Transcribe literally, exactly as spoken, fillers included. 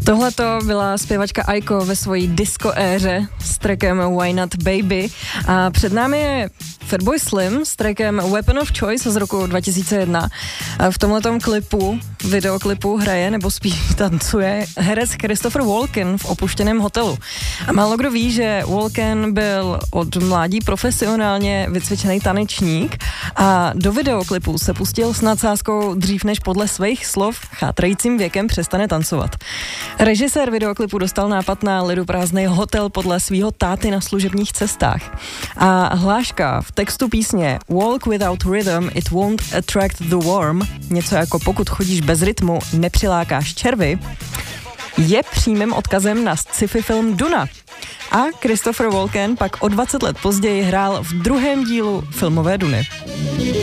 Tohle to byla zpěvačka Aiko ve svojí disco éře s trackem Why Not Baby. A před námi je Fatboy Slim s trackem Weapon of Choice z roku dva tisíce jedna. A v tomhletom klipu, videoklipu hraje nebo spíš tancuje herec Christopher Walken v opuštěném hotelu. A málo kdo ví, že Walken byl od mládí profesionálně vycvičený tanečník a do videoklipu se pustil s nadsázkou dřív, než podle svých slov chátrajícím věkem přestane tancovat. Režisér videoklipu dostal nápad na liduprázdný hotel podle svého táty na služebních cestách. A hláška v textu písně Walk without rhythm, it won't attract the worm, něco jako pokud chodíš bez rytmu, nepřilákáš červy, je přímým odkazem na sci-fi film Duna. A Christopher Walken pak o dvacet let později hrál v druhém dílu filmové Duny.